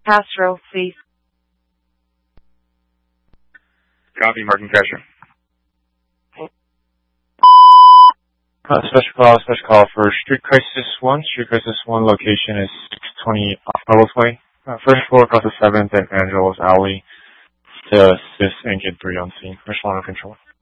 Castro, please. Copy, Martin Castro. Special call for Street Crisis 1. Street Crisis 1 location is 620 off Melrose Way. First floor across the 7th and Angelo's Alley to assist engine 3 on scene. Mission under control.